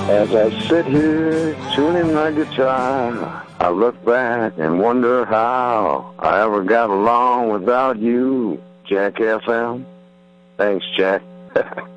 As I sit here tuning my guitar, I look back and wonder how I ever got along without you, Jack FM. Thanks, Jack.